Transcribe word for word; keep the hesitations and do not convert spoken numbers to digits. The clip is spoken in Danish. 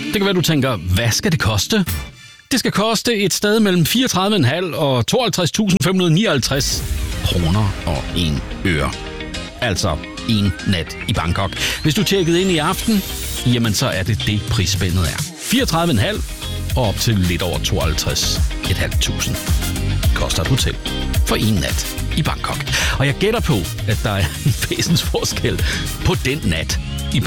Det kan være, du tænker, hvad skal det koste? Det skal koste et sted mellem fireogtredive komma fem og tooghalvtreds tusind fem hundrede nioghalvtreds kroner og en øre. Altså en nat i Bangkok. Hvis du tjekkede ind i aften, jamen så er det det prisspændet er. fireogtredive komma fem og op til lidt over tooghalvtreds tusind fem hundrede koster et hotel for en nat i Bangkok. Og jeg gætter på, at der er en væsensforskel på den nat i